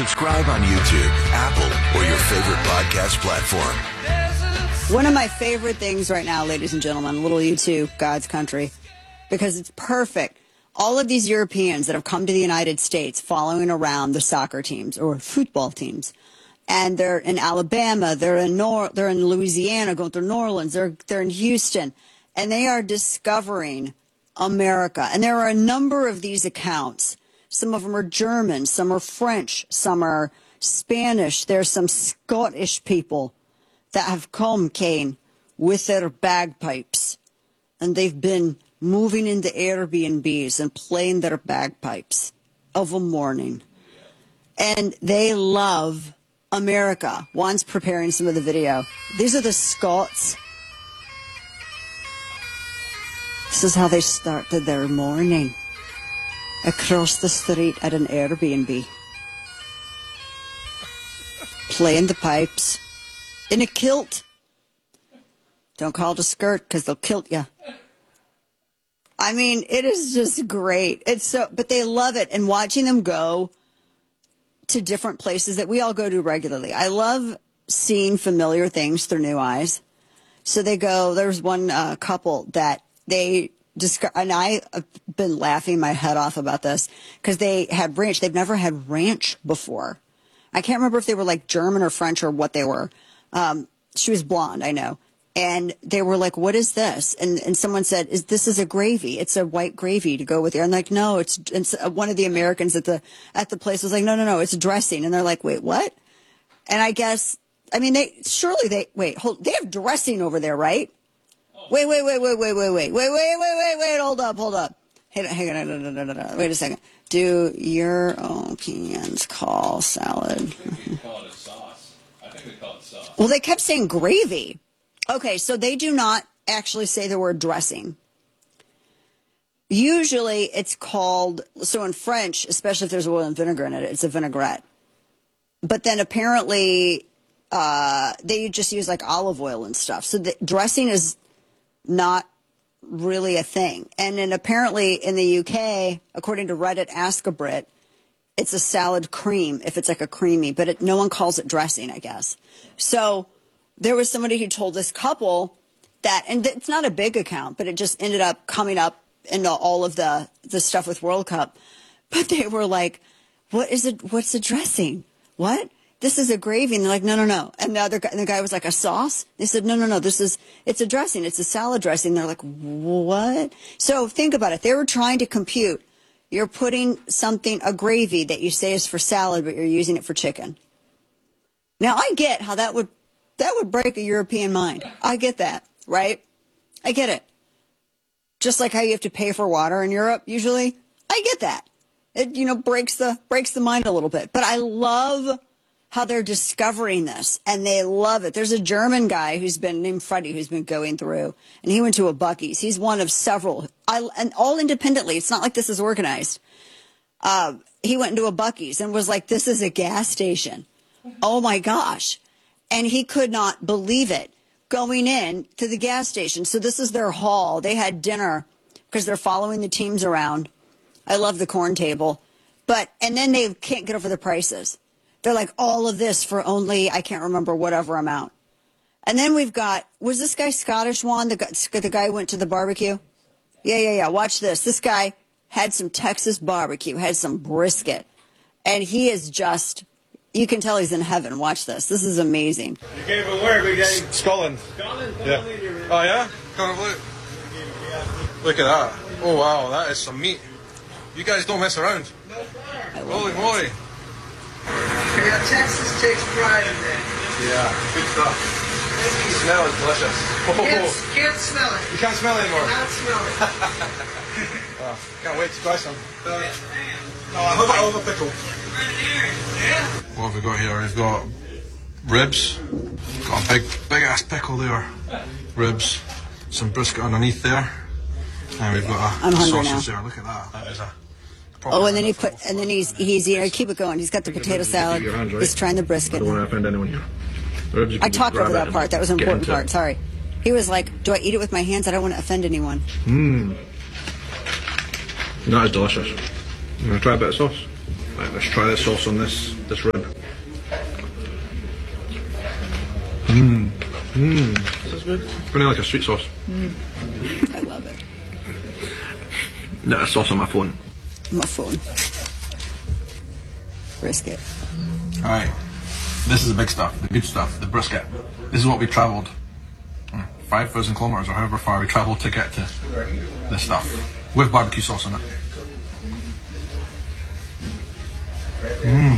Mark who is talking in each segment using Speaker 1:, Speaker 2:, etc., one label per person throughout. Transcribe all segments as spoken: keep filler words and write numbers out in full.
Speaker 1: Subscribe on YouTube, Apple, or your favorite podcast platform.
Speaker 2: One of my favorite things right now, ladies and gentlemen, a little YouTube, God's country, because it's perfect. All of these Europeans that have come to the United States following around the soccer teams or football teams, and they're in Alabama, they're in Nor- they're in Louisiana, going through New Orleans, they're they're in Houston, and they are discovering America. And there are a number of these accounts. Some of them are German, some are French, some are Spanish. There's some Scottish people that have come, Kane, with their bagpipes, and they've been moving into Airbnbs and playing their bagpipes of a morning. And they love America. Juan's preparing some of the video. These are the Scots. This is how they started their morning. Across the street at an Airbnb. Playing the pipes. In a kilt. Don't call it a skirt because they'll kilt you. I mean, it is just great. It's so, but they love it. And watching them go to different places that we all go to regularly. I love seeing familiar things through new eyes. So they go, there's one uh, couple that they describe, and I have been laughing my head off about this because they had ranch. They've never had ranch before. I can't remember if they were like German or French or what they were. Um, she was blonde, I know. And they were like, what is this? And and someone said, "Is this is a gravy. It's a white gravy to go with it." I'm like, no, it's, it's one of the Americans at the at the place was like, no, no, no, it's dressing. And they're like, wait, what? And I guess, I mean, they surely they, wait, hold, they have dressing over there, right? Wait, wait, wait, wait, wait, wait, wait, wait, wait, wait, wait, wait, hold up, hold up. Hang on, hang on, no, no, no, no, wait a second. Do Europeans call salad?
Speaker 3: They call it a sauce. I think they call it sauce.
Speaker 2: Well, they kept saying gravy. Okay, so they do not actually say the word dressing. Usually it's called, so in French, especially if there's oil and vinegar in it, it's a vinaigrette. But then apparently uh, they just use like olive oil and stuff. So the dressing is not really a thing. And then apparently in the U K, according to Reddit Ask a Brit, it's a salad cream if it's like a creamy, but it, no one calls it dressing, I guess. So there was somebody who told this couple that, and it's not a big account, but it just ended up coming up into all of the, the stuff with World Cup. But they were like, what is it? What's the dressing? What? This is a gravy. And they're like, no, no, no. And the other guy, and the guy was like, a sauce? They said, no, no, no, this is, it's a dressing. It's a salad dressing. They're like, what? So think about it. They were trying to compute. You're putting something, a gravy that you say is for salad, but you're using it for chicken. Now, I get how that would That would break a European mind. I get that, right? I get it. Just like how you have to pay for water in Europe, usually. I get that. It, you know, breaks the breaks the mind a little bit. But I love how they're discovering this, and they love it. There's a German guy who's been named Freddie who's been going through, and he went to a Buc-ee's. He's one of several, I, and all independently. It's not like this is organized. Uh, he went into a Buc-ee's and was like, this is a gas station. Oh, my gosh. And he could not believe it going in to the gas station. So this is their haul. They had dinner because they're following the teams around. I love the corn table. But, and then they can't get over the prices. They're like, all of this for only, I can't remember, whatever amount. And then we've got, was this guy Scottish, Juan? The guy, the guy who went to the barbecue? Yeah, yeah, yeah. Watch this. This guy had some Texas barbecue, had some brisket. And he is just... You can tell he's in heaven. Watch this. This is amazing.
Speaker 4: You came from where, big guy?
Speaker 5: Scotland.
Speaker 4: Scotland?
Speaker 5: Yeah. Oh, yeah? Come on, look. Look at that. Oh, wow. That is some meat. You guys don't mess around. Holy moly.
Speaker 6: Yeah, Texas takes pride in that.
Speaker 5: Yeah. Good stuff. The smell is delicious. Oh.
Speaker 6: Can't, can't smell it.
Speaker 5: You can't smell it anymore?
Speaker 6: Not smell it.
Speaker 5: Oh, can't wait to try some. Uh, oh, I love, I love a pickle. What have we got here? We've got ribs, got a big, big ass pickle there, ribs, some brisket underneath there, and we've got a
Speaker 2: I'm
Speaker 5: sausage
Speaker 2: now.
Speaker 5: there. Look at that. That is a.
Speaker 2: Oh, and then he put, and then he's he's you know keep it going. He's got the potato salad. He's trying the brisket.
Speaker 4: I don't want to offend anyone here. The ribs, you can
Speaker 2: I talked over that part. That was an
Speaker 4: get
Speaker 2: important
Speaker 4: into
Speaker 2: part.
Speaker 4: it.
Speaker 2: Sorry. He was like, "Do I eat it with my hands? I don't want to offend anyone."
Speaker 4: Mmm. That is delicious. You want to try a bit of sauce? Right, let's try this sauce on this this rib. Mmm. Mmm. This is good. Pretty like a sweet sauce.
Speaker 2: I love it.
Speaker 4: Got a sauce on my phone.
Speaker 2: My phone. Brisket.
Speaker 5: All right. This is the big stuff, the good stuff, the brisket. This is what we travelled five thousand kilometres or however far we travelled to get to this stuff with barbecue sauce on it. Mmm.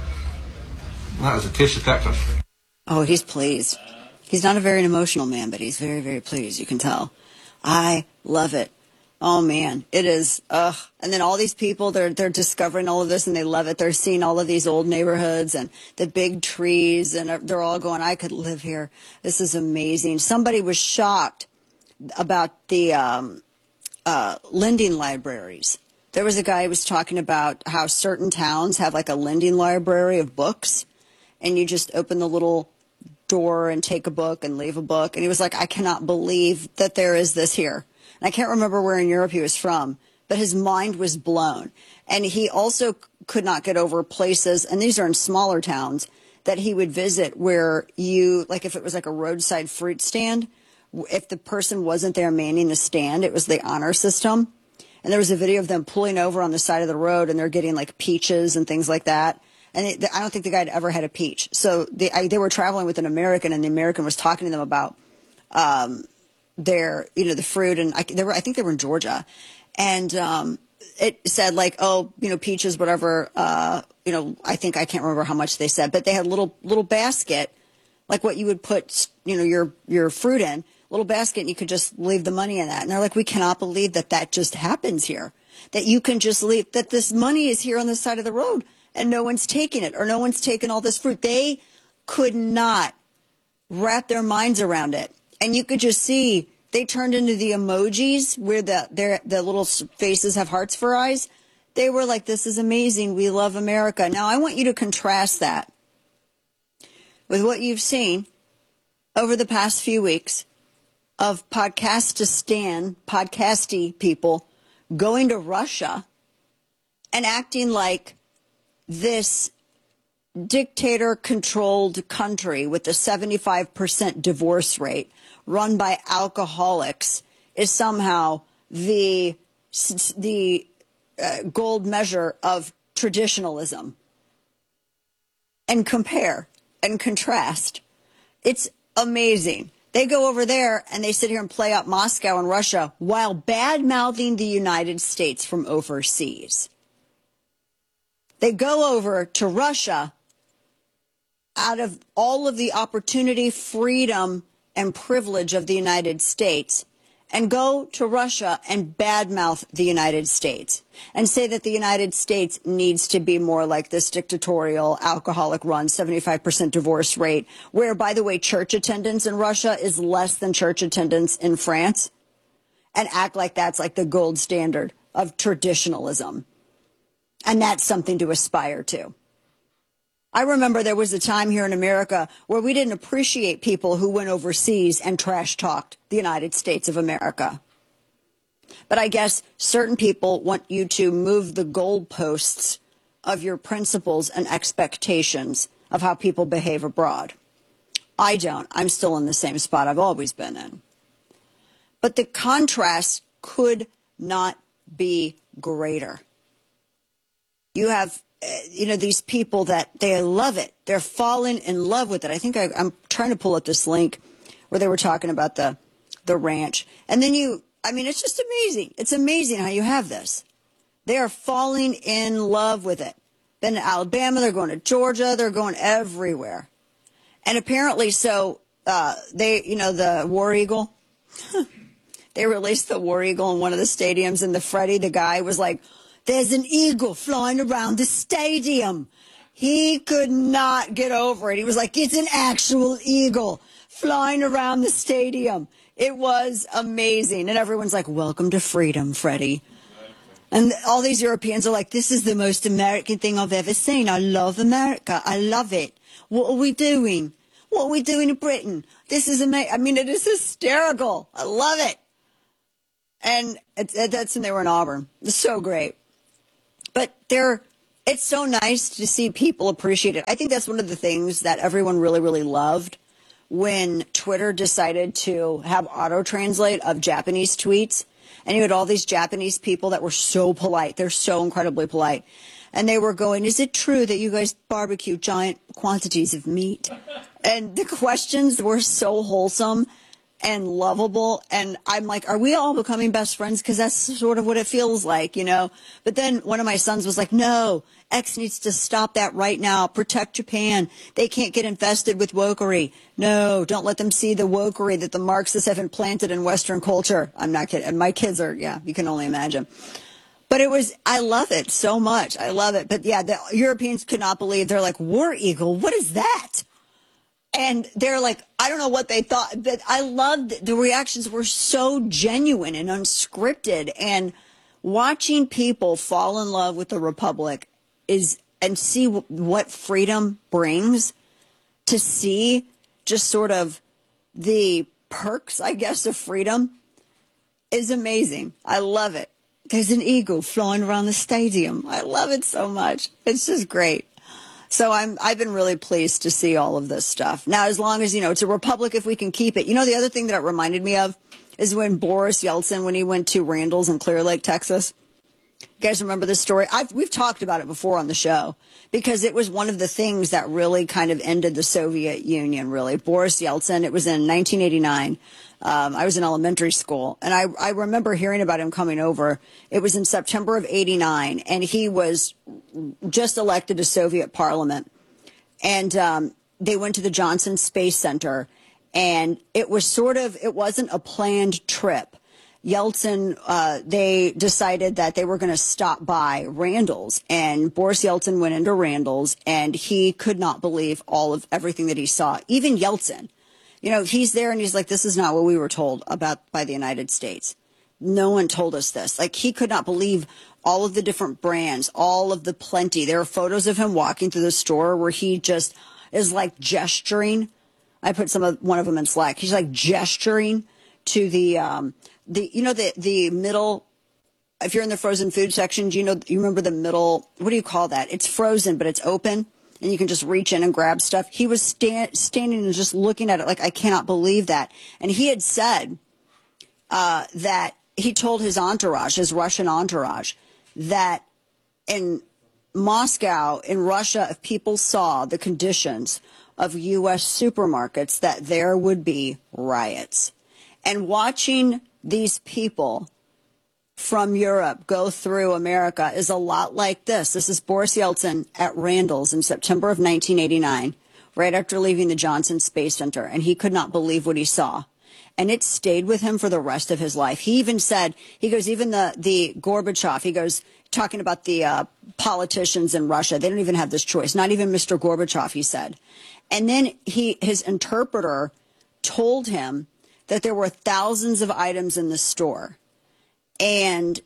Speaker 5: That is a taste of Texas.
Speaker 2: Oh, he's pleased. He's not a very emotional man, but he's very, very pleased. You can tell. I love it. Oh man, it is. Ugh. And then all these people, they're they're discovering all of this and they love it. They're seeing all of these old neighborhoods and the big trees, and they're all going, I could live here. This is amazing. Somebody was shocked about the um, uh, lending libraries. There was a guy who was talking about how certain towns have like a lending library of books, and you just open the little door and take a book and leave a book. And he was like, I cannot believe that there is this here. And I can't remember where in Europe he was from, but his mind was blown. And he also could not get over places, and these are in smaller towns, that he would visit where you, like if it was like a roadside fruit stand, if the person wasn't there manning the stand, it was the honor system. And there was a video of them pulling over on the side of the road, and they're getting like peaches and things like that. And it, I don't think the guy had ever had a peach. So they, I, they were traveling with an American, and the American was talking to them about um, their, you know, the fruit. And I, they were, I think they were in Georgia. And um, it said like, oh, you know, peaches, whatever. Uh, you know, I think I can't remember how much they said, but they had a little little basket, like what you would put, you know, your your fruit in, little basket, and you could just leave the money in that. And they're like, we cannot believe that that just happens here, that you can just leave, that this money is here on the side of the road. And no one's taking it, or no one's taking all this fruit. They could not wrap their minds around it. And you could just see they turned into the emojis where the their the little faces have hearts for eyes. They were like, this is amazing. We love America. Now, I want you to contrast that with what you've seen over the past few weeks of Podcastistan, podcasty people going to Russia and acting like this dictator-controlled country with a seventy-five percent divorce rate run by alcoholics is somehow the the uh, gold measure of traditionalism. And compare and contrast. It's amazing. They go over there and they sit here and play up Moscow and Russia while bad-mouthing the United States from overseas. They go over to Russia out of all of the opportunity, freedom, and privilege of the United States, and go to Russia and badmouth the United States and say that the United States needs to be more like this dictatorial, alcoholic-run, seventy-five percent divorce rate, where, by the way, church attendance in Russia is less than church attendance in France, and act like that's like the gold standard of traditionalism. And that's something to aspire to. I remember there was a time here in America where we didn't appreciate people who went overseas and trash-talked the United States of America. But I guess certain people want you to move the goalposts of your principles and expectations of how people behave abroad. I don't. I'm still in the same spot I've always been in. But the contrast could not be greater. You have, uh, you know, these people that they love it. They're falling in love with it. I think I, I'm trying to pull up this link where they were talking about the, the ranch. And then you, I mean, it's just amazing. It's amazing how you have this. They are falling in love with it. Then in Alabama, they're going to Georgia. They're going everywhere. And apparently, so uh, they, you know, the War Eagle, they released the War Eagle in one of the stadiums. And the Freddie, the guy, was like, there's an eagle flying around the stadium. He could not get over it. He was like, it's an actual eagle flying around the stadium. It was amazing. And everyone's like, welcome to freedom, Freddie. And all these Europeans are like, this is the most American thing I've ever seen. I love America. I love it. What are we doing? What are we doing in Britain? This is amazing. I mean, it is hysterical. I love it. And it, it, that's when they were in Auburn. It's so great. But they're, it's so nice to see people appreciate it. I think that's one of the things that everyone really, really loved when Twitter decided to have auto-translate of Japanese tweets. And you had all these Japanese people that were so polite. They're so incredibly polite. And they were going, is it true that you guys barbecue giant quantities of meat? And the questions were so wholesome and lovable. And I'm like, are we all becoming best friends? Because that's sort of what it feels like, you know. But then one of my sons was like, no, X needs to stop that right now. Protect Japan. They can't get infested with wokery. No, don't let them see the wokery that the Marxists have implanted in Western culture. I'm not kidding. And my kids are, yeah, you can only imagine. But it was, I love it so much. I love it. But yeah, the Europeans could not believe. They're like, War Eagle, what is that? And they're like, I don't know what they thought, but I loved the reactions were so genuine and unscripted. And watching people fall in love with the Republic is, and see w- what freedom brings, to see just sort of the perks, I guess, of freedom is amazing. I love it. There's an eagle flying around the stadium. I love it so much. It's just great. So I'm, I've been really pleased to see all of this stuff. Now, as long as, you know, it's a republic, if we can keep it. You know, the other thing that it reminded me of is when Boris Yeltsin, when he went to Randall's in Clear Lake, Texas. You guys remember this story? I've, we've talked about it before on the show because it was one of the things that really kind of ended the Soviet Union, really. Boris Yeltsin, it was in nineteen eighty-nine. Um, I was in elementary school, and I, I remember hearing about him coming over. It was in September of eighty-nine, and he was just elected to Soviet parliament. And um, they went to the Johnson Space Center, and it was sort of, it wasn't a planned trip. Yeltsin, uh, they decided that they were going to stop by Randall's, and Boris Yeltsin went into Randall's, and he could not believe all of everything that he saw. Even Yeltsin, you know, he's there and he's like, this is not what we were told about by the United States. No one told us this. Like, he could not believe all of the different brands, all of the plenty. There are photos of him walking through the store where he just is like gesturing. I put some of one of them in Slack. He's like gesturing to the, um, the, you know, the, the middle, if you're in the frozen food section, do you know, you remember the middle, what do you call that? It's frozen, but it's open and you can just reach in and grab stuff. He was stand, standing and just looking at it like, I cannot believe that. And he had said, uh, that he told his entourage, his Russian entourage, that in Moscow, in Russia, if people saw the conditions of U S supermarkets, that there would be riots. And watching these people from Europe go through America is a lot like this. This is Boris Yeltsin at Randall's in September of nineteen eighty-nine, right after leaving the Johnson Space Center, and he could not believe what he saw. And it stayed with him for the rest of his life. He even said, he goes, even the, the Gorbachev, he goes, talking about the uh, politicians in Russia, they don't even have this choice. Not even Mister Gorbachev, he said. And then he, his interpreter told him that there were thousands of items in the store. And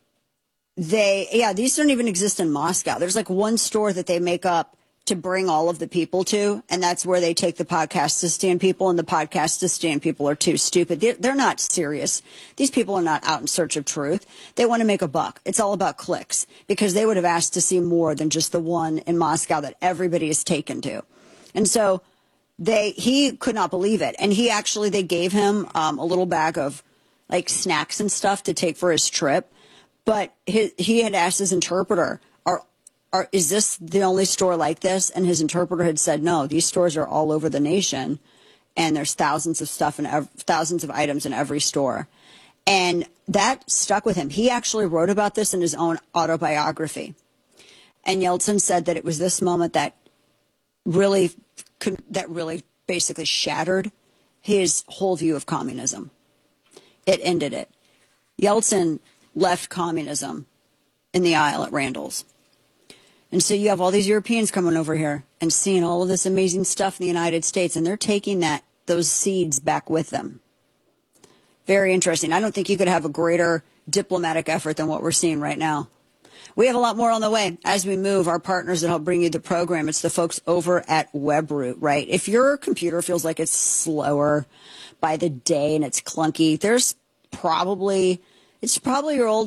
Speaker 2: they, yeah, these don't even exist in Moscow. There's like one store that they make up to bring all of the people to, and that's where they take the podcast to stand people, and the podcast to stand people are too stupid. They're, they're not serious. These people are not out in search of truth. They want to make a buck. It's all about clicks, because they would have asked to see more than just the one in Moscow that everybody is taken to. And so they, he could not believe it. And he actually, they gave him um, a little bag of like snacks and stuff to take for his trip. But his, he had asked his interpreter, are, are, is this the only store like this? And his interpreter had said, no, these stores are all over the nation. And there's thousands of stuff and ev- thousands of items in every store. And that stuck with him. He actually wrote about this in his own autobiography. And Yeltsin said that it was this moment that really, that really basically shattered his whole view of communism. It ended it. Yeltsin left communism in the aisle at Randall's. And so you have all these Europeans coming over here and seeing all of this amazing stuff in the United States, and they're taking that, those seeds back with them. Very interesting. I don't think you could have a greater diplomatic effort than what we're seeing right now. We have a lot more on the way as we move. Our partners that help bring you the program, it's the folks over at WebRoot, right? If your computer feels like it's slower by the day and it's clunky, there's probably, it's probably your old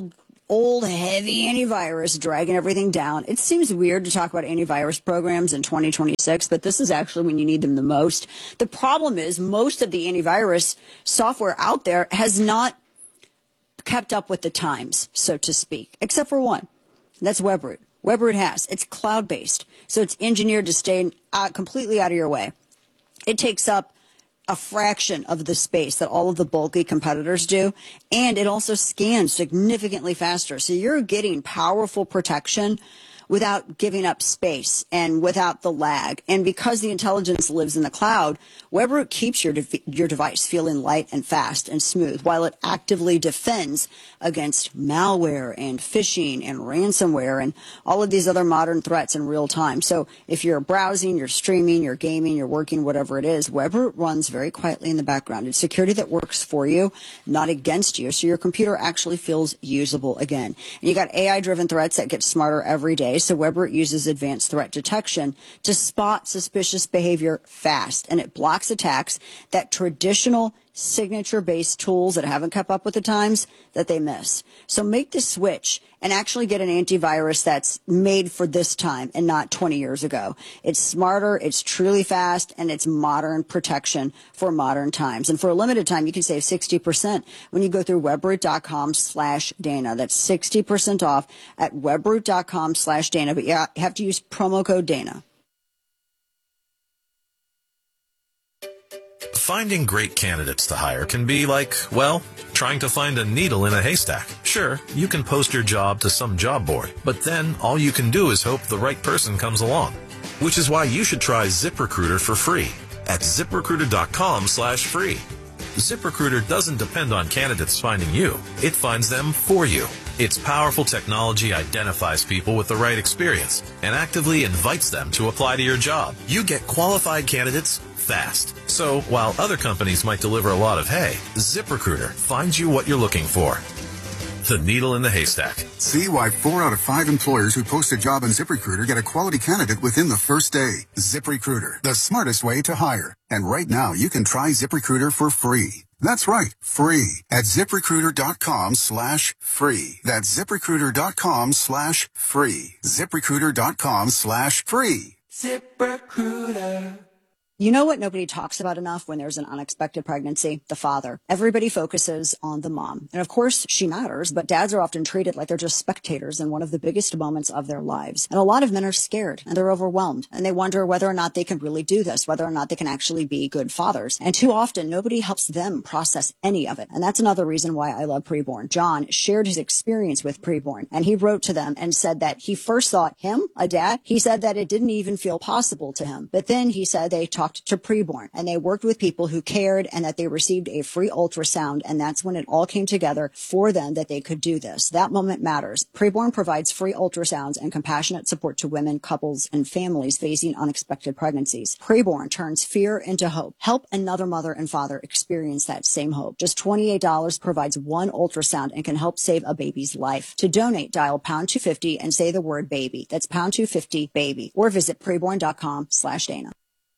Speaker 2: old, heavy antivirus dragging everything down. It seems weird to talk about antivirus programs in twenty twenty-six, but this is actually when you need them the most. The problem is most of the antivirus software out there has not kept up with the times, so to speak, except for one. That's WebRoot. WebRoot has. It's cloud-based, so it's engineered to stay uh, completely out of your way. It takes up a fraction of the space that all of the bulky competitors do, and it also scans significantly faster. So you're getting powerful protection without giving up space and without the lag. And because the intelligence lives in the cloud, WebRoot keeps your de- your device feeling light and fast and smooth while it actively defends against malware and phishing and ransomware and all of these other modern threats in real time. So if you're browsing, you're streaming, you're gaming, you're working, whatever it is, WebRoot runs very quietly in the background. It's security that works for you, not against you. So your computer actually feels usable again. And you got A I-driven threats that get smarter every day. So WebRoot uses advanced threat detection to spot suspicious behavior fast, and it blocks attacks that traditional signature-based tools that haven't kept up with the times that they miss. So make the switch and actually get an antivirus that's made for this time and not twenty years ago. It's smarter, it's truly fast, and it's modern protection for modern times. And for a limited time, you can save sixty percent when you go through webroot.com slash Dana. That's sixty percent off at webroot.com slash Dana, but you have to use promo code Dana.
Speaker 7: Finding great candidates to hire can be like, well, trying to find a needle in a haystack. Sure, you can post your job to some job board, but then all you can do is hope the right person comes along. Which is why you should try ZipRecruiter for free at ZipRecruiter.com slash free. ZipRecruiter doesn't depend on candidates finding you. It finds them for you. Its powerful technology identifies people with the right experience and actively invites them to apply to your job. You get qualified candidates fast. So while other companies might deliver a lot of hay, ZipRecruiter finds you what you're looking for. The needle in the haystack.
Speaker 8: See why four out of five employers who post a job on ZipRecruiter get a quality candidate within the first day. ZipRecruiter, the smartest way to hire. And right now, you can try ZipRecruiter for free. That's right, free at ZipRecruiter.com slash free. That's ZipRecruiter.com slash free. ZipRecruiter.com slash free.
Speaker 6: ZipRecruiter.
Speaker 2: You know what nobody talks about enough when there's an unexpected pregnancy? The father. Everybody focuses on the mom. And of course, she matters, but dads are often treated like they're just spectators in one of the biggest moments of their lives. And a lot of men are scared and they're overwhelmed and they wonder whether or not they can really do this, whether or not they can actually be good fathers. And too often, nobody helps them process any of it. And that's another reason why I love Preborn. John shared his experience with Preborn, and he wrote to them and said that he first thought him, a dad, he said that it didn't even feel possible to him. But then he said they talked to Preborn and they worked with people who cared and that they received a free ultrasound. And that's when it all came together for them that they could do this. That moment matters. Preborn provides free ultrasounds and compassionate support to women, couples, and families facing unexpected pregnancies. Preborn turns fear into hope. Help another mother and father experience that same hope. Just twenty-eight dollars provides one ultrasound and can help save a baby's life. To donate, dial pound two fifty and say the word baby. That's pound two fifty baby, or visit preborn.com slash Dana.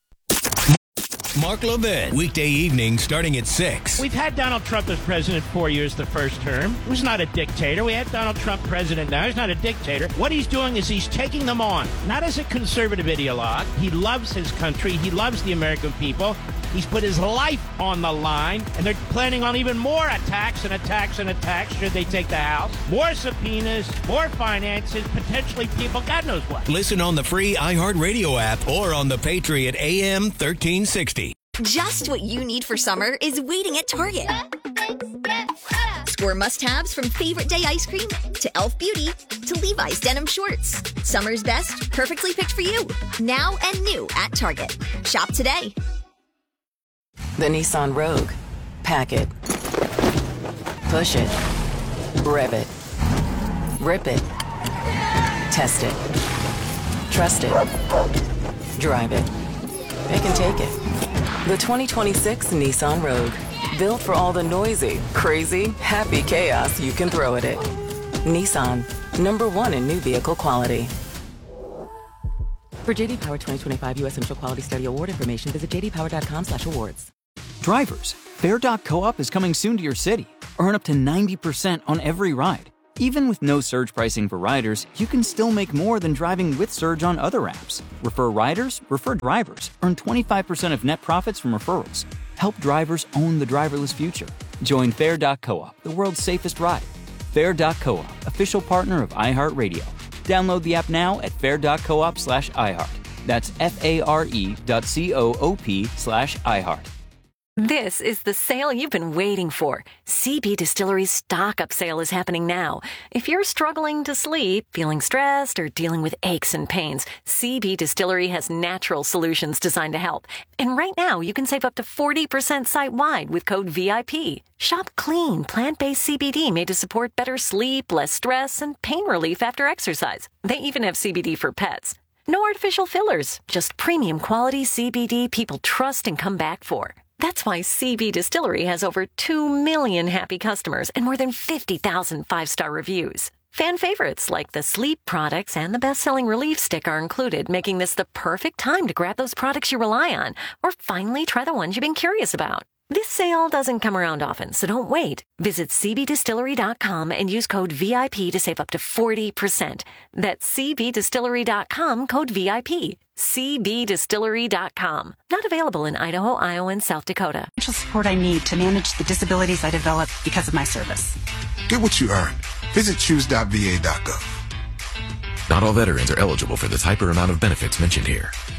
Speaker 9: Mark Levin, weekday evenings starting at six.
Speaker 10: We've had Donald Trump as president four years the first term. He was not a dictator. We had Donald Trump president now. He's not a dictator. What he's doing is he's taking them on, not as a conservative ideologue. He loves his country. He loves the American people. He's put his life on the line, and they're planning on even more attacks and attacks and attacks should they take the House. More subpoenas, more finances, potentially people, God knows what.
Speaker 9: Listen on the free iHeartRadio app or on the Patriot A M thirteen sixty.
Speaker 11: Just what you need for summer is waiting at Target. Score must-haves from Favorite Day ice cream to e l f Beauty to Levi's denim shorts. Summer's best, perfectly picked for you. Now and new at Target. Shop today.
Speaker 12: The Nissan Rogue. Pack it. Push it. Rev it. Rip it. Test it. Trust it. Drive it. It can take it. The twenty twenty-six Nissan Rogue. Built for all the noisy, crazy, happy chaos you can throw at it. Nissan. Number one in new vehicle quality.
Speaker 13: For J D Power twenty twenty-five U S Central Quality Study Award information, visit j d power dot com slash awards.
Speaker 14: Drivers, Bear Dog Co-op is coming soon to your city. Earn up to ninety percent on every ride. Even with no surge pricing for riders, you can still make more than driving with Surge on other apps. Refer riders, refer drivers, earn twenty-five percent of net profits from referrals. Help drivers own the driverless future. Join Fair dot coop, the world's safest ride. Fair dot coop, official partner of iHeartRadio. Download the app now at fair dot coop slash iHeart. That's F-A-R-E dot C-O-O-P slash iHeart.
Speaker 15: This is the sale you've been waiting for. C B Distillery's stock-up sale is happening now. If you're struggling to sleep, feeling stressed, or dealing with aches and pains, C B Distillery has natural solutions designed to help. And right now, you can save up to forty percent site-wide with code V I P. Shop clean, plant-based C B D made to support better sleep, less stress, and pain relief after exercise. They even have C B D for pets. No artificial fillers, just premium quality C B D people trust and come back for. That's why C B Distillery has over two million happy customers and more than fifty thousand five-star reviews. Fan favorites like the sleep products and the best-selling relief stick are included, making this the perfect time to grab those products you rely on or finally try the ones you've been curious about. This sale doesn't come around often, so don't wait. Visit C B distillery dot com and use code V I P to save up to forty percent. That's C B distillery dot com, code V I P. C B distillery dot com. Not available in Idaho, Iowa, and South Dakota.
Speaker 16: Financial support I need to manage the disabilities I developed because of my service.
Speaker 1: Get what you earn. Visit choose dot V A dot gov.
Speaker 17: Not all veterans are eligible for the type or amount of benefits mentioned here.